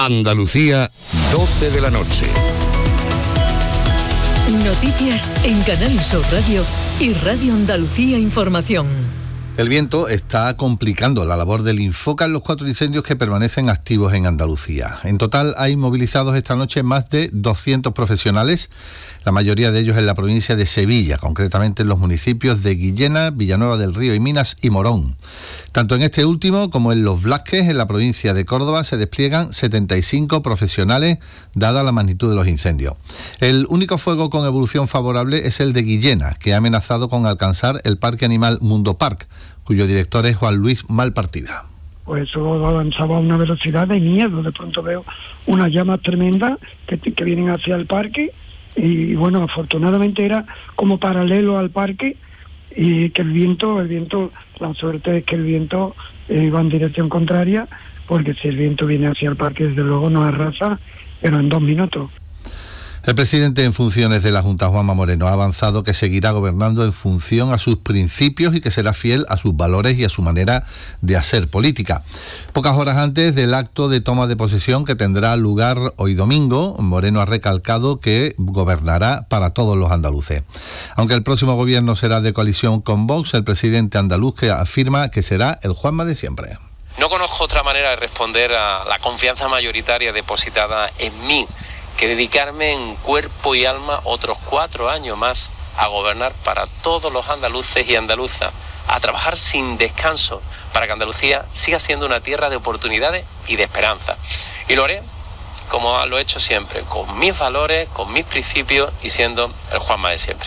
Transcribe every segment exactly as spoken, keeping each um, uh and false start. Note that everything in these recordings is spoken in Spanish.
Andalucía, doce de la noche. Noticias en Canal Sur Radio y Radio Andalucía Información. El viento está complicando la labor del Infoca en los cuatro incendios que permanecen activos en Andalucía. En total hay movilizados esta noche más de doscientos profesionales, la mayoría de ellos en la provincia de Sevilla, concretamente en los municipios de Guillena, Villanueva del Río y Minas y Morón. Tanto en este último como en Los Blasques, en la provincia de Córdoba, se despliegan setenta y cinco profesionales, dada la magnitud de los incendios. El único fuego con evolución favorable es el de Guillena, que ha amenazado con alcanzar el Parque Animal Mundo Park, cuyo director es Juan Luis Malpartida. Pues eso avanzaba a una velocidad de miedo. De pronto veo unas llamas tremendas que, que vienen hacia el parque y bueno, afortunadamente era como paralelo al parque y que el viento, el viento, la suerte es que el viento eh, va en dirección contraria, porque si el viento viene hacia el parque desde luego nos arrasa, pero en dos minutos. El presidente en funciones de la Junta, Juanma Moreno, ha avanzado que seguirá gobernando en función a sus principios y que será fiel a sus valores y a su manera de hacer política. Pocas horas antes del acto de toma de posesión que tendrá lugar hoy domingo, Moreno ha recalcado que gobernará para todos los andaluces. Aunque el próximo gobierno será de coalición con Vox, el presidente andaluz que afirma que será el Juanma de siempre. No conozco otra manera de responder a la confianza mayoritaria depositada en mí que dedicarme en cuerpo y alma otros cuatro años más a gobernar para todos los andaluces y andaluzas, a trabajar sin descanso para que Andalucía siga siendo una tierra de oportunidades y de esperanza. Y lo haré como lo he hecho siempre, con mis valores, con mis principios y siendo el Juanma de siempre.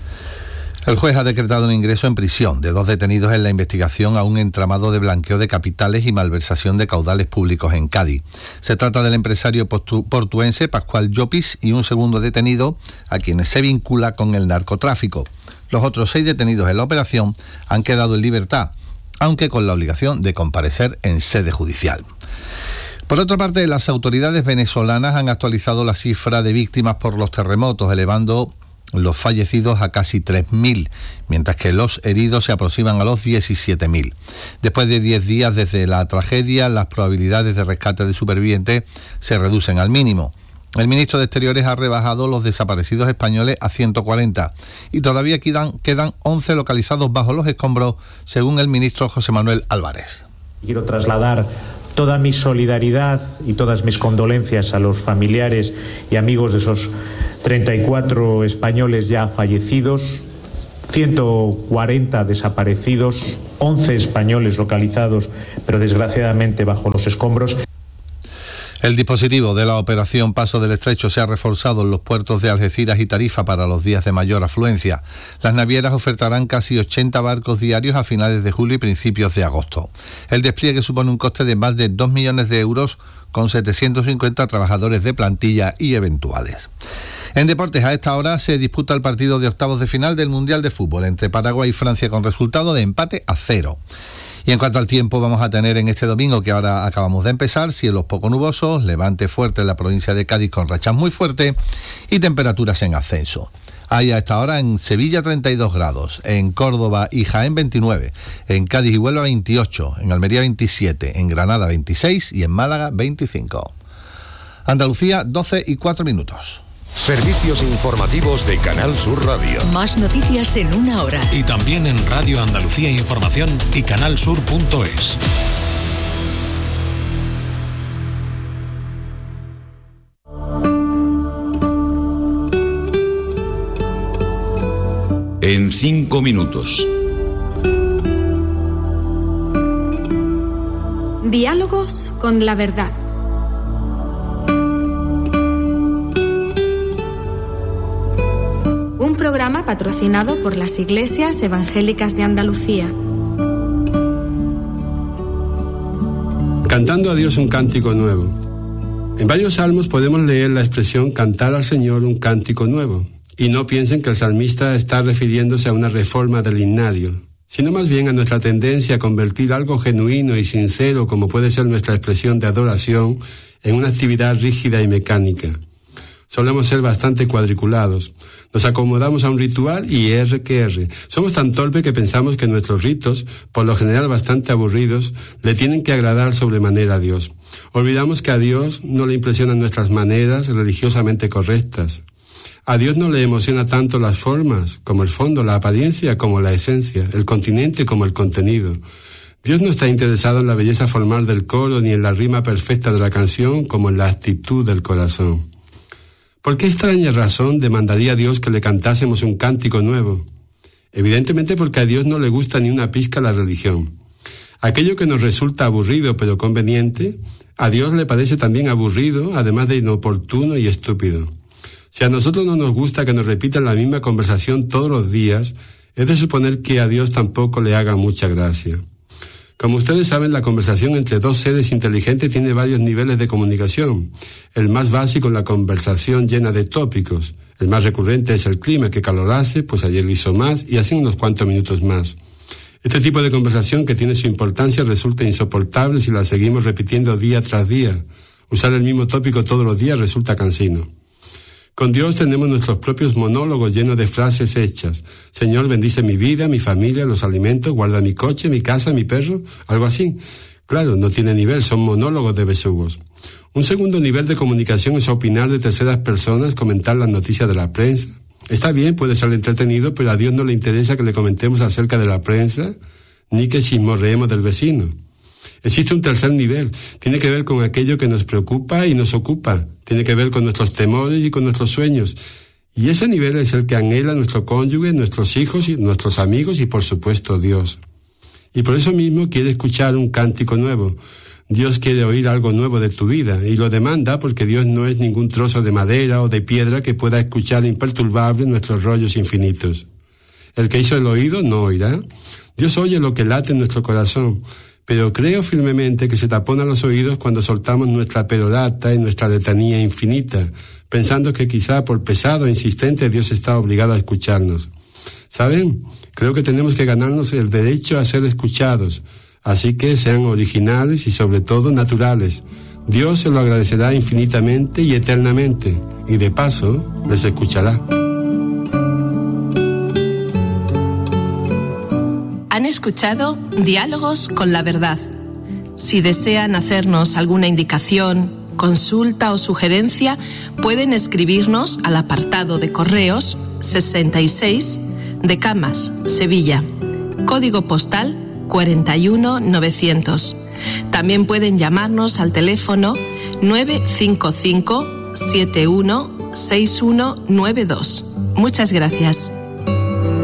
El juez ha decretado un ingreso en prisión de dos detenidos en la investigación a un entramado de blanqueo de capitales y malversación de caudales públicos en Cádiz. Se trata del empresario portuense Pascual Llopis y un segundo detenido a quienes se vincula con el narcotráfico. Los otros seis detenidos en la operación han quedado en libertad, aunque con la obligación de comparecer en sede judicial. Por otra parte, las autoridades venezolanas han actualizado la cifra de víctimas por los terremotos, elevando los fallecidos a casi tres mil, mientras que los heridos se aproximan a los diecisiete mil. Después de diez días desde la tragedia, las probabilidades de rescate de supervivientes se reducen al mínimo. El ministro de Exteriores ha rebajado los desaparecidos españoles a ciento cuarenta y todavía quedan, quedan once localizados bajo los escombros, según el ministro José Manuel Álvarez. Quiero trasladar toda mi solidaridad y todas mis condolencias a los familiares y amigos de esos treinta y cuatro españoles ya fallecidos, ciento cuarenta desaparecidos, once españoles localizados, pero desgraciadamente bajo los escombros. El dispositivo de la operación Paso del Estrecho se ha reforzado en los puertos de Algeciras y Tarifa para los días de mayor afluencia. Las navieras ofertarán casi ochenta barcos diarios a finales de julio y principios de agosto. El despliegue supone un coste de más de dos millones de euros con setecientos cincuenta trabajadores de plantilla y eventuales. En deportes, a esta hora se disputa el partido de octavos de final del Mundial de Fútbol entre Paraguay y Francia con resultado de empate a cero. Y en cuanto al tiempo, vamos a tener en este domingo que ahora acabamos de empezar cielos poco nubosos, levante fuerte en la provincia de Cádiz con rachas muy fuertes y temperaturas en ascenso. Hay a esta hora en Sevilla treinta y dos grados, en Córdoba y Jaén veintinueve, en Cádiz y Huelva veintiocho, en Almería veintisiete, en Granada veintiséis y en Málaga veinticinco. Andalucía, doce y cuatro minutos. Servicios informativos de Canal Sur Radio. Más noticias en una hora. Y también en Radio Andalucía Información y canal sur punto es. En cinco minutos. Diálogos con la verdad. Un programa patrocinado por las Iglesias Evangélicas de Andalucía. Cantando a Dios un cántico nuevo. En varios salmos podemos leer la expresión cantar al Señor un cántico nuevo. Y no piensen que el salmista está refiriéndose a una reforma del himnario, sino más bien a nuestra tendencia a convertir algo genuino y sincero, como puede ser nuestra expresión de adoración, en una actividad rígida y mecánica. Solemos ser bastante cuadriculados. Nos acomodamos a un ritual y R que R. Somos tan torpes que pensamos que nuestros ritos, por lo general bastante aburridos, le tienen que agradar sobremanera a Dios. Olvidamos que a Dios no le impresionan nuestras maneras religiosamente correctas. A Dios no le emociona tanto las formas como el fondo, la apariencia como la esencia, el continente como el contenido. Dios no está interesado en la belleza formal del coro ni en la rima perfecta de la canción como en la actitud del corazón. ¿Por qué extraña razón demandaría a Dios que le cantásemos un cántico nuevo? Evidentemente porque a Dios no le gusta ni una pizca la religión. Aquello que nos resulta aburrido pero conveniente, a Dios le parece también aburrido, además de inoportuno y estúpido. Si a nosotros no nos gusta que nos repitan la misma conversación todos los días, es de suponer que a Dios tampoco le haga mucha gracia. Como ustedes saben, la conversación entre dos seres inteligentes tiene varios niveles de comunicación. El más básico es la conversación llena de tópicos. El más recurrente es el clima, que calor hace, pues ayer hizo más, y así unos cuantos minutos más. Este tipo de conversación, que tiene su importancia, resulta insoportable si la seguimos repitiendo día tras día. Usar el mismo tópico todos los días resulta cansino. Con Dios tenemos nuestros propios monólogos llenos de frases hechas. Señor, bendice mi vida, mi familia, los alimentos, guarda mi coche, mi casa, mi perro, algo así. Claro, no tiene nivel, son monólogos de besugos. Un segundo nivel de comunicación es opinar de terceras personas, comentar las noticias de la prensa. Está bien, puede ser entretenido, pero a Dios no le interesa que le comentemos acerca de la prensa, ni que chismorreemos del vecino. Existe un tercer nivel, tiene que ver con aquello que nos preocupa y nos ocupa, tiene que ver con nuestros temores y con nuestros sueños. Y ese nivel es el que anhela nuestro cónyuge, nuestros hijos, y nuestros amigos y por supuesto Dios. Y por eso mismo quiere escuchar un cántico nuevo. Dios quiere oír algo nuevo de tu vida y lo demanda porque Dios no es ningún trozo de madera o de piedra que pueda escuchar imperturbable nuestros rollos infinitos. El que hizo el oído no oirá. Dios oye lo que late en nuestro corazón. Pero creo firmemente que se taponan los oídos cuando soltamos nuestra perorata y nuestra letanía infinita, pensando que quizá por pesado e insistente Dios está obligado a escucharnos. ¿Saben? Creo que tenemos que ganarnos el derecho a ser escuchados, así que sean originales y sobre todo naturales. Dios se lo agradecerá infinitamente y eternamente, y de paso les escuchará. Han escuchado Diálogos con la Verdad. Si desean hacernos alguna indicación, consulta o sugerencia, pueden escribirnos al apartado de correos sesenta y seis de Camas, Sevilla, código postal cuarenta y uno novecientos. También pueden llamarnos al teléfono nueve cinco cinco siete uno seis uno nueve dos. Muchas gracias.